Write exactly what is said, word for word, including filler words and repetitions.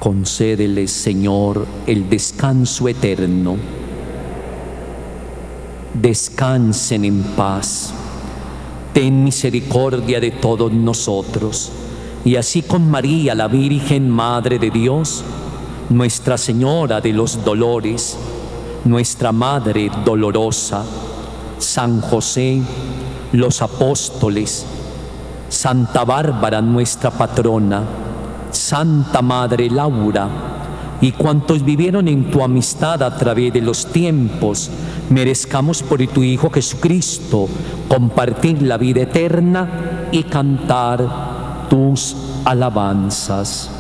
Concédeles, Señor, el descanso eterno. Descansen en paz. Ten misericordia de todos nosotros, y así con María, la Virgen Madre de Dios, Nuestra Señora de los Dolores, nuestra Madre dolorosa, San José, los apóstoles, Santa Bárbara, nuestra patrona, Santa Madre Laura, y cuantos vivieron en tu amistad a través de los tiempos, merezcamos por tu Hijo Jesucristo compartir la vida eterna y cantar tus alabanzas.